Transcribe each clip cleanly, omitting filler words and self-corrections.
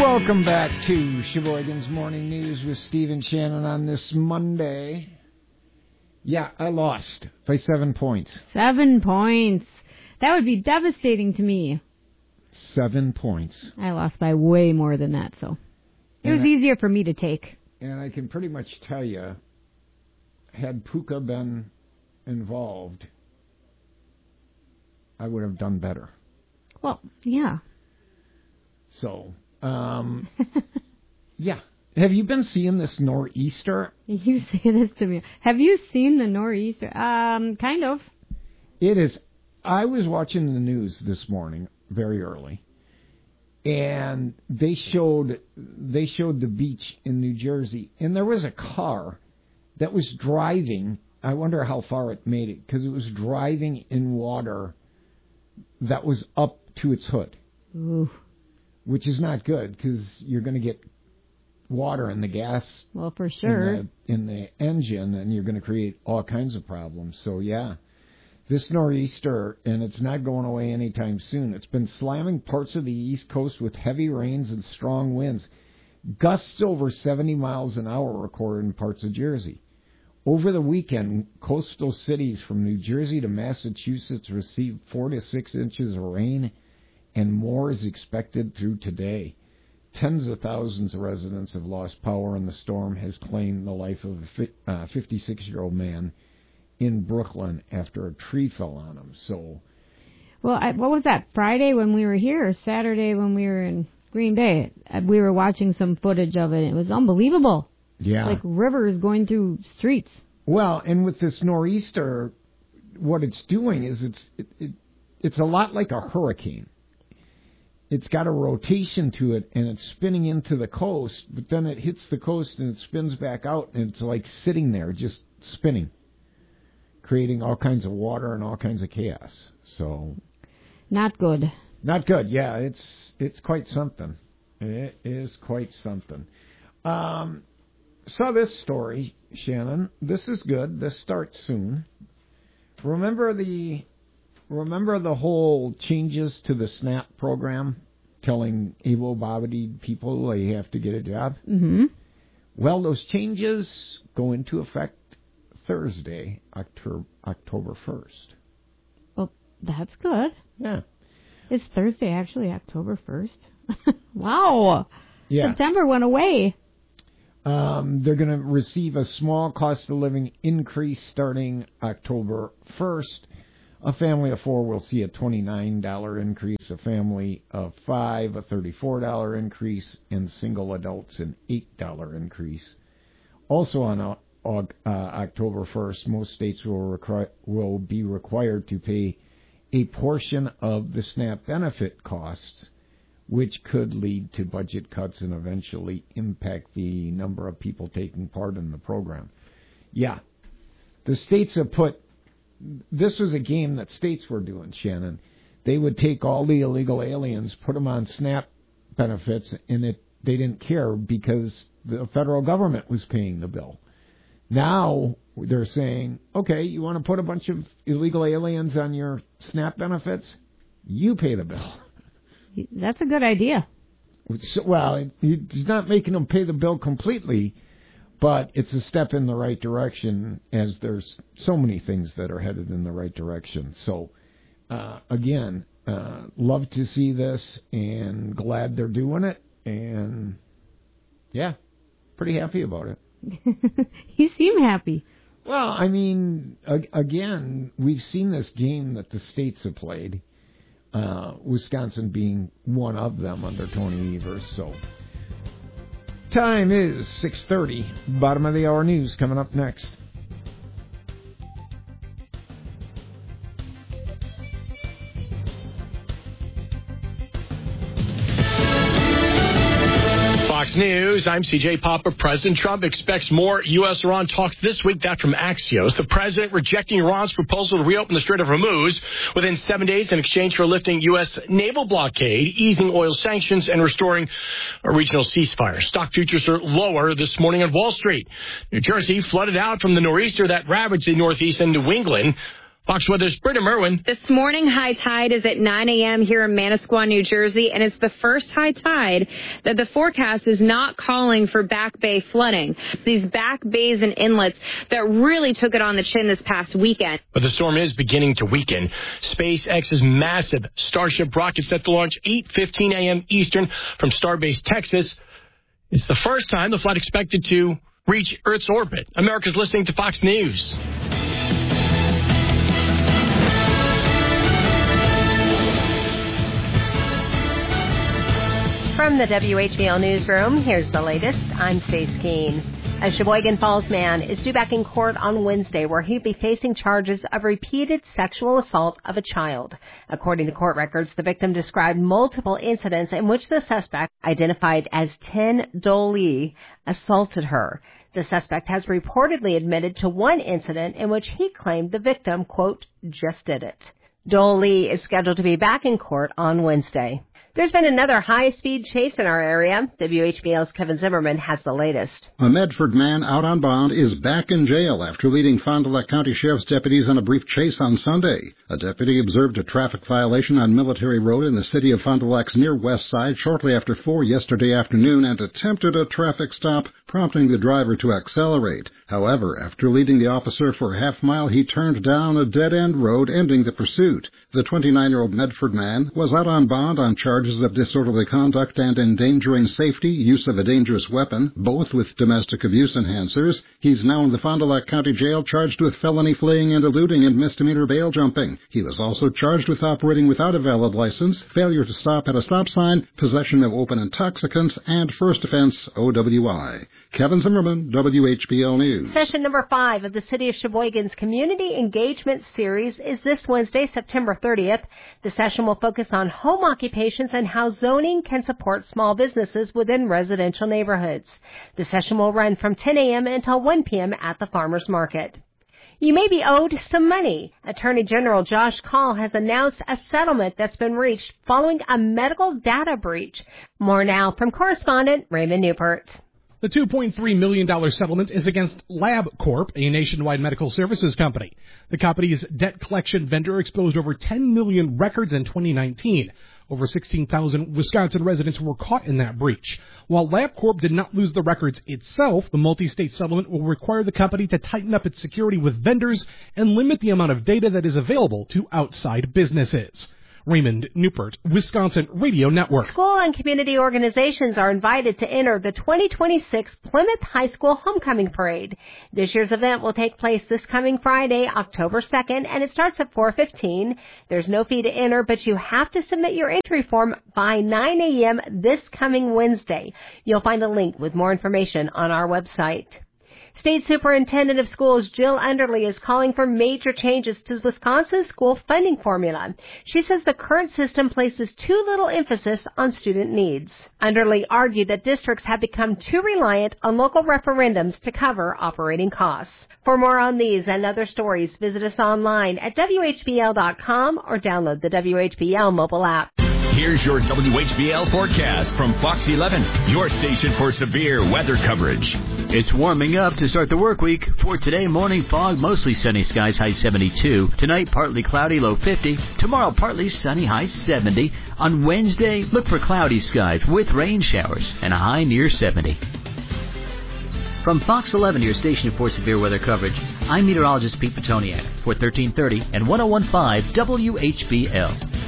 Welcome back to Sheboygan's Morning News with Steve and Shannon on this Monday. Yeah, I lost by 7 points. 7 points. That would be devastating to me. 7 points. I lost by way more than that, so it was easier for me to take. And I can pretty much tell you, had Puka been involved, I would have done better. Well, yeah. So, yeah. Have you been seeing this nor'easter? You say this to me. Have you seen the nor'easter? Kind of. It is. I was watching the news this morning, very early, and they showed the beach in New Jersey, and there was a car that was driving. I wonder how far it made it, because it was driving in water that was up to its hood. Ooh. Which is not good, because you're going to get water in the gas. Well, for sure. In the engine, and you're going to create all kinds of problems. So, yeah, this nor'easter, and it's not going away anytime soon. It's been slamming parts of the East Coast with heavy rains and strong winds. Gusts over 70 miles an hour recorded in parts of Jersey. Over the weekend, coastal cities from New Jersey to Massachusetts received 4 to 6 inches of rain, and more is expected through today. Tens of thousands of residents have lost power, and the storm has claimed the life of a 56-year-old man in Brooklyn after a tree fell on him. So, well, what was that, Friday when we were here, or Saturday when we were in Green Bay? We were watching some footage of it. It was unbelievable. Yeah. Like rivers going through streets. Well, and with this nor'easter, what it's doing is it's a lot like a hurricane. It's got a rotation to it, and it's spinning into the coast, but then it hits the coast and it spins back out, and it's like sitting there just spinning, creating all kinds of water and all kinds of chaos. So, not good. Not good. Yeah, it's quite something. It is quite something. Saw this story, Shannon. This is good. This starts soon. Remember the whole changes to the SNAP program, telling able-bodied people they have to get a job? Mm-hmm. Well, those changes go into effect Thursday, October 1st. Well, that's good. Yeah. It's Thursday, actually, October 1st. Wow. Yeah. September went away. They're going to receive a small cost of living increase starting October 1st. A family of 4 will see a $29 increase, a family of 5 a $34 increase, and single adults an $8 increase. Also on October 1st, most states will be required to pay a portion of the SNAP benefit costs, which could lead to budget cuts and eventually impact the number of people taking part in the program. Yeah, the states have put... This was a game that states were doing, Shannon. They would take all the illegal aliens, put them on SNAP benefits, and they didn't care because the federal government was paying the bill. Now they're saying, okay, you want to put a bunch of illegal aliens on your SNAP benefits? You pay the bill. That's a good idea. Well, he's not making them pay the bill completely, but it's a step in the right direction, as there's so many things that are headed in the right direction. So, again, love to see this and glad they're doing it. And, yeah, pretty happy about it. You seem happy. Well, I mean, again, we've seen this game that the states have played, Wisconsin being one of them under Tony Evers. So, time is 6:30. Bottom of the hour news coming up next. Fox News, I'm CJ Papa. President Trump expects more U.S.-Iran talks this week. That from Axios. The president rejecting Iran's proposal to reopen the Strait of Hormuz within 7 days in exchange for lifting U.S. naval blockade, easing oil sanctions, and restoring a regional ceasefire. Stock futures are lower this morning on Wall Street. New Jersey flooded out from the nor'easter that ravaged the Northeast and New England. Fox Weather's Britta Merwin. This morning, high tide is at 9 a.m. here in Manasquan, New Jersey, and it's the first high tide that the forecast is not calling for back bay flooding. These back bays and inlets that really took it on the chin this past weekend. But the storm is beginning to weaken. SpaceX's massive Starship rocket set to launch 8:15 a.m. Eastern from Starbase, Texas. It's the first time the flight expected to reach Earth's orbit. America's listening to Fox News. From the WHBL Newsroom, here's the latest. I'm Stace Keene. A Sheboygan Falls man is due back in court on Wednesday where he'll be facing charges of repeated sexual assault of a child. According to court records, the victim described multiple incidents in which the suspect, identified as Tin Do Lee, assaulted her. The suspect has reportedly admitted to one incident in which he claimed the victim, quote, just did it. Do Lee is scheduled to be back in court on Wednesday. There's been another high-speed chase in our area. WHBL's Kevin Zimmerman has the latest. A Medford man out on bond is back in jail after leading Fond du Lac County Sheriff's deputies on a brief chase on Sunday. A deputy observed a traffic violation on Military Road in the city of Fond du Lac's near west side shortly after 4 yesterday afternoon and attempted a traffic stop, prompting the driver to accelerate. However, after leading the officer for a half-mile, he turned down a dead-end road, ending the pursuit. The 29-year-old Medford man was out on bond on charges of disorderly conduct and endangering safety, use of a dangerous weapon, both with domestic abuse enhancers. He's now in the Fond du Lac County Jail charged with felony fleeing and eluding and misdemeanor bail jumping. He was also charged with operating without a valid license, failure to stop at a stop sign, possession of open intoxicants, and first offense OWI. Kevin Zimmerman, WHBL News. Session number 5 of the City of Sheboygan's Community Engagement Series is this Wednesday, September 30th. The session will focus on home occupations and how zoning can support small businesses within residential neighborhoods. The session will run from 10 a.m. until 1 p.m. at the Farmers Market. You may be owed some money. Attorney General Josh Kaul has announced a settlement that's been reached following a medical data breach. More now from correspondent Raymond Newport. The $2.3 million settlement is against LabCorp, a nationwide medical services company. The company's debt collection vendor exposed over 10 million records in 2019. Over 16,000 Wisconsin residents were caught in that breach. While LabCorp did not lose the records itself, the multi-state settlement will require the company to tighten up its security with vendors and limit the amount of data that is available to outside businesses. Raymond Newport, Wisconsin Radio Network. School and community organizations are invited to enter the 2026 Plymouth High School Homecoming Parade. This year's event will take place this coming Friday, October 2nd, and it starts at 4:15. There's no fee to enter, but you have to submit your entry form by 9 a.m. this coming Wednesday. You'll find a link with more information on our website. State Superintendent of Schools Jill Underly is calling for major changes to Wisconsin's school funding formula. She says the current system places too little emphasis on student needs. Underly argued that districts have become too reliant on local referendums to cover operating costs. For more on these and other stories, visit us online at WHBL.com or download the WHBL mobile app. Here's your WHBL forecast from Fox 11, your station for severe weather coverage. It's warming up to start the work week. For today, morning fog, mostly sunny skies, high 72. Tonight, partly cloudy, low 50. Tomorrow, partly sunny, high 70. On Wednesday, look for cloudy skies with rain showers and a high near 70. From Fox 11, your station for severe weather coverage, I'm meteorologist Pete Petoniak for 1330 and 101.5 WHBL.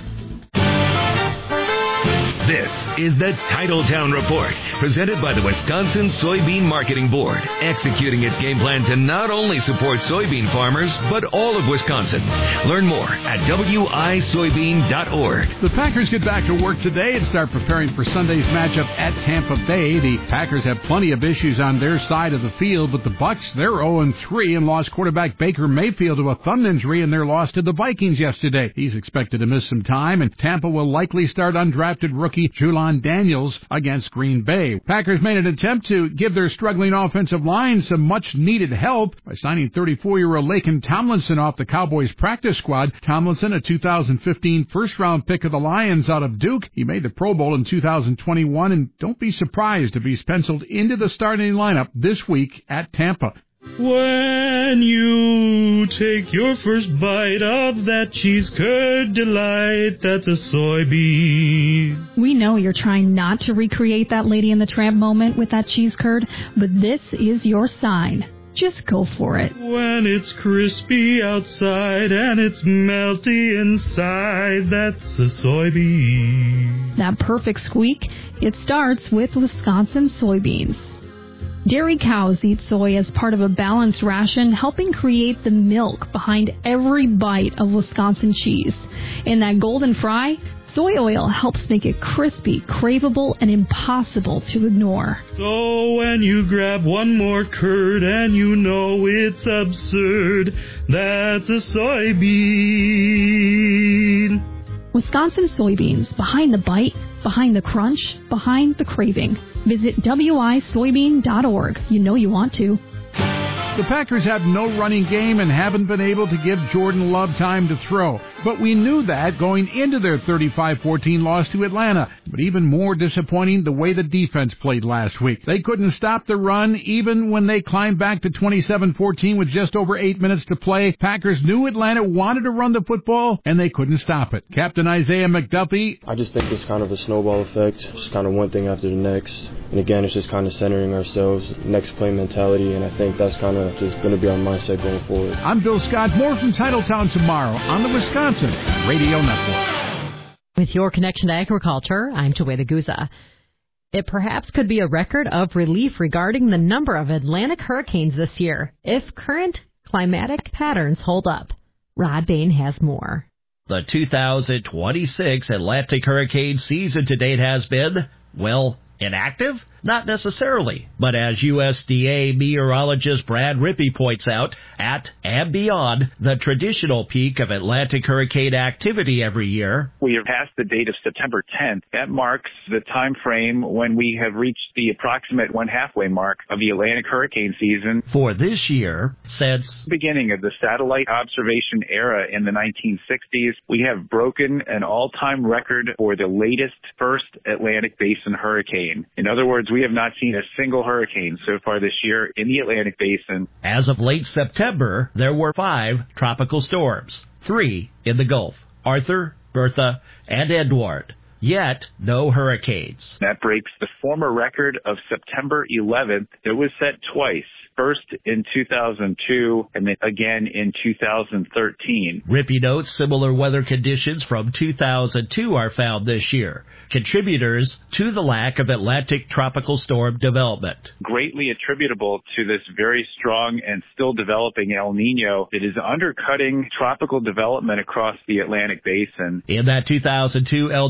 This is the Titletown Report, presented by the Wisconsin Soybean Marketing Board, executing its game plan to not only support soybean farmers, but all of Wisconsin. Learn more at wisoybean.org. The Packers get back to work today and start preparing for Sunday's matchup at Tampa Bay. The Packers have plenty of issues on their side of the field, but the Bucs, they're 0-3 and lost quarterback Baker Mayfield to a thumb injury in their loss to the Vikings yesterday. He's expected to miss some time, and Tampa will likely start undrafted rookie Julian Daniels against Green Bay. Packers made an attempt to give their struggling offensive line some much-needed help by signing 34-year-old Laken Tomlinson off the Cowboys practice squad. Tomlinson, a 2015 first-round pick of the Lions out of Duke. He made the Pro Bowl in 2021, and don't be surprised if he's penciled into the starting lineup this week at Tampa. When you take your first bite of that cheese curd delight, that's a soybean. We know you're trying not to recreate that Lady and the Tramp moment with that cheese curd, but this is your sign. Just go for it. When it's crispy outside and it's melty inside, that's a soybean. That perfect squeak, it starts with Wisconsin soybeans. Dairy cows eat soy as part of a balanced ration, helping create the milk behind every bite of Wisconsin cheese. In that golden fry, soy oil helps make it crispy, craveable, and impossible to ignore. So when you grab one more curd and you know it's absurd, that's a soybean. Wisconsin soybeans, behind the bite, behind the crunch, behind the craving. Visit wisoybean.org. You know you want to. The Packers have no running game and haven't been able to give Jordan Love time to throw. But we knew that going into their 35-14 loss to Atlanta. But even more disappointing, the way the defense played last week. They couldn't stop the run even when they climbed back to 27-14 with just over 8 minutes to play. Packers knew Atlanta wanted to run the football, and they couldn't stop it. Captain Isaiah McDuffie. I just think it's kind of a snowball effect, just kind of one thing after the next. And again, it's just kind of centering ourselves, next play mentality, and I think that's kind of just going to be our mindset going forward. I'm Bill Scott. More from Titletown tomorrow on the Wisconsin Radio Network. With your connection to agriculture, I'm Tuweda Guza. It perhaps could be a record of relief regarding the number of Atlantic hurricanes this year if current climatic patterns hold up. Rod Bain has more. The 2026 Atlantic hurricane season to date has been, well, inactive? Not necessarily, but as USDA meteorologist Brad Rippey points out, at and beyond the traditional peak of Atlantic hurricane activity every year. We have passed the date of September 10th. That marks the time frame when we have reached the approximate halfway mark of the Atlantic hurricane season. For this year, since the beginning of the satellite observation era in the 1960s, we have broken an all-time record for the latest first Atlantic Basin hurricane. In other words, we have not seen a single hurricane so far this year in the Atlantic Basin. As of late September, there were 5 tropical storms, 3 in the Gulf, Arthur, Bertha, and Edward. Yet, no hurricanes. That breaks the former record of September 11th. It was set twice. First in 2002 and then again in 2013. Rippey notes similar weather conditions from 2002 are found this year, contributors to the lack of Atlantic tropical storm development. Greatly attributable to this very strong and still developing El Nino that is undercutting tropical development across the Atlantic Basin. In that 2002 El